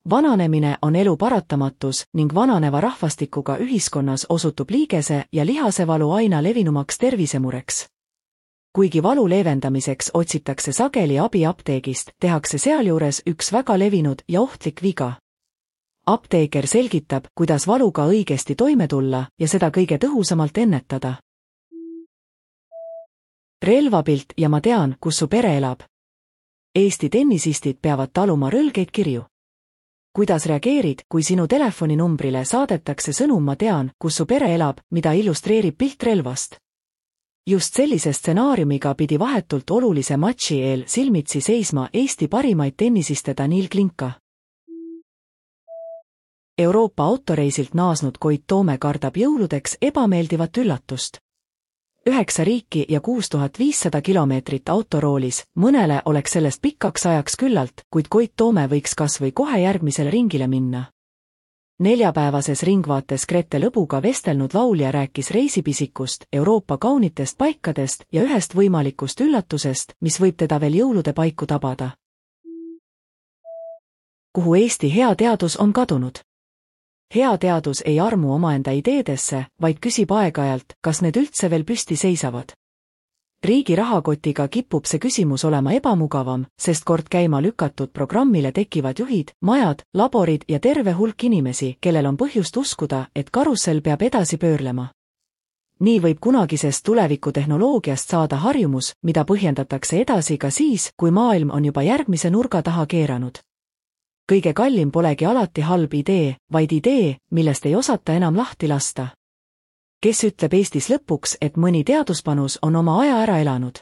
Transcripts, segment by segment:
Vananemine on elu paratamatus ning vananeva rahvastikuga ühiskonnas osutub liigese ja lihasevalu aina levinumaks tervisemureks. Kuigi valu leevendamiseks otsitakse sageli abi apteegist, tehakse sealjuures üks väga levinud ja ohtlik viga. Apteeker selgitab, kuidas valuga õigesti toime tulla ja seda kõige tõhusamalt ennetada. Relvapilt ja ma tean, kus su pere elab. Eesti tennisistid peavad taluma rõlgeid kirju. Kuidas reageerid, kui sinu telefoninumbrile saadetakse sõnum ma tean, kus su pere elab, mida illustreerib pilt relvast? Just sellise stsenaariumiga pidi vahetult olulise matši eel silmitsi seisma Eesti parimaid tennisiste Daniil Klinka. Euroopa autoreisilt naasnud Koit Toome kardab jõuludeks ebameeldivat üllatust. 9 riiki ja 6500 kilomeetrit autoroolis, mõnele oleks sellest pikaks ajaks küllalt, kuid Koit Toome võiks kas või kohe järgmisele ringile minna. 4-päevases ringvaates Grete Lõbuga vestelnud laulja rääkis reisipisikust, Euroopa kaunitest paikadest ja ühest võimalikust üllatusest, mis võib teda veel jõulude paiku tabada. Kuhu Eesti hea teadus on kadunud? Hea teadus ei armu omaenda ideedesse, vaid küsib aeg-ajalt, kas need üldse veel püsti seisavad. Riigi rahakotiga kipub see küsimus olema ebamugavam, sest kord käima lükatud programmile tekivad juhid, majad, laborid ja terve hulk inimesi, kellel on põhjust uskuda, et karussell peab edasi pöörlema. Nii võib kunagisest tulevikutehnoloogiast saada harjumus, mida põhjendatakse edasi ka siis, kui maailm on juba järgmise nurga taha keeranud. Kõige kallim polegi alati halb idee, vaid idee, millest ei osata enam lahti lasta. Kes ütleb Eestis lõpuks, et mõni teaduspanus on oma aja ära elanud?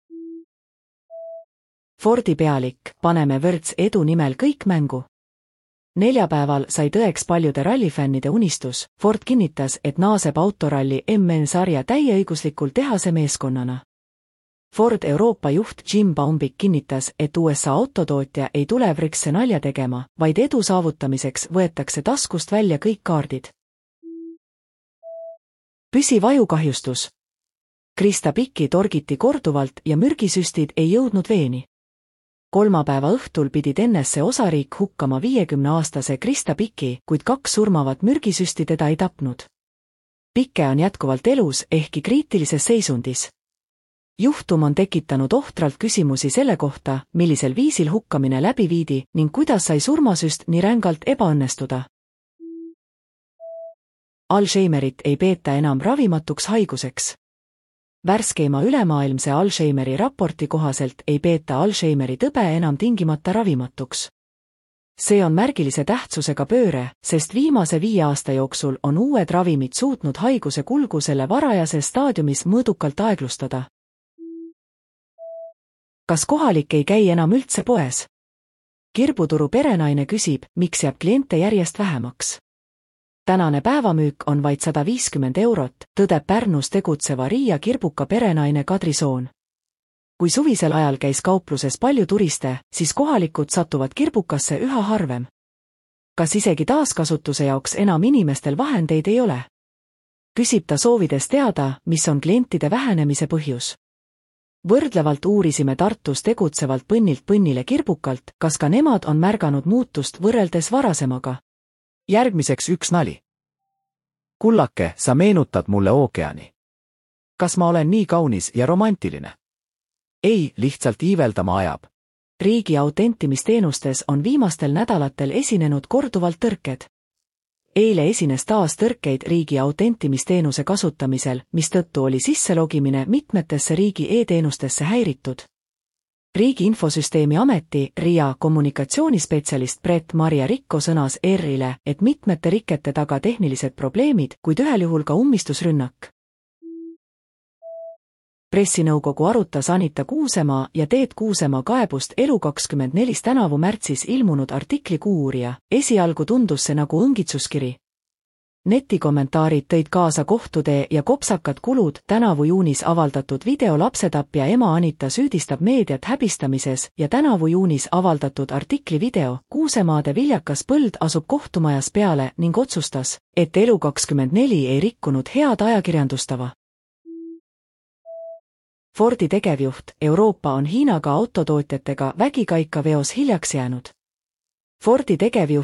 Fordi pealik, paneme vürts edu nimel kõik mängu. 4 päeval sai tõeks paljude rallifännide unistus. Ford kinnitas, et naaseb autoralli MN-sarja täieõiguslikul tehase meeskonnana. Ford Euroopa juht Jim Baumbik kinnitas, et USA autotootja ei tule vrikse nalja tegema, vaid edu saavutamiseks võetakse taskust välja kõik kaardid. Püsiv ajukahjustus. Krista Pikki torgiti korduvalt ja mürgisüstid ei jõudnud veeni. 3. õhtul pidi Tennessee osariik hukkama 50-aastase Krista Pikki, kuid 2 surmavat mürgisüsti teda ei tapnud. Pikke on jätkuvalt elus, ehkki kriitilises seisundis. Juhtum on tekitanud ohtralt küsimusi selle kohta, millisel viisil hukkamine läbi viidi ning kuidas sai surmasüst nii rängalt ebaõnnestuda. Alzheimerit ei peeta enam ravimatuks haiguseks. Värskeima ülemaailmse Alzheimeri raporti kohaselt ei peeta Alzheimeri tõbe enam tingimata ravimatuks. See on märgilise tähtsusega pööre, sest viimase 5 aasta jooksul on uued ravimid suutnud haiguse kulgu selle varajases staadiumis mõõdukalt aeglustada. Kas kohalik ei käi enam üldse poes? Kirbuturu perenaine küsib, miks jääb kliente järjest vähemaks. Tänane päevamüük on vaid 150 €, tõdeb Pärnus tegutseva Riia kirbuka perenaine Kadri Soon. Kui suvisel ajal käis kaupluses palju turiste, siis kohalikud satuvad kirbukasse üha harvem. Kas isegi taaskasutuse jaoks enam inimestel vahendeid ei ole? Küsib ta soovides teada, mis on klientide vähenemise põhjus. Võrdlevalt uurisime Tartus tegutsevalt põnnilt põnnile kirbukalt, kas ka nemad on märganud muutust võrreldes varasemaga. Järgmiseks üks nali. Kullake, sa meenutad mulle ookeani. Kas ma olen nii kaunis ja romantiline? Ei, lihtsalt iiveldama ajab. Riigi autentimisteenustes on viimastel nädalatel esinenud korduvalt tõrked. Eile esines taas tõrkeid riigi autentimisteenuse kasutamisel, mistõttu oli sisselogimine mitmetesse riigi e-teenustesse häiritud. Riigi Infosüsteemi Ameti RIA kommunikatsioonispetsialist Brett-Maria Rikko sõnas ERR-ile, et mitmete rikete taga tehnilised probleemid, kuid ühel juhul ka ummistusrünnak. Pressinõukogu arutas Anita Kuusemaa ja Teet Kuusemaa kaebust Elu24 tänavu märtsis ilmunud artikli Kuuuurija. Esialgu tundus see nagu õngitsuskiri. Netikommentaarid tõid kaasa kohtutee ja kopsakad kulud. Tänavu juunis avaldatud video lapsetapja ema Anita süüdistab meediat häbistamises ja tänavu juunis avaldatud artikli video Kuusemaade viljakas põld asub kohtumajas peale ning otsustas, et Elu24 ei rikkunud head ajakirjandustava. Fordi tegevjuht Euroopa on Hiinaga autotootjatega vägikaikaveos hiljaks jäänud. Fordi tegevjuht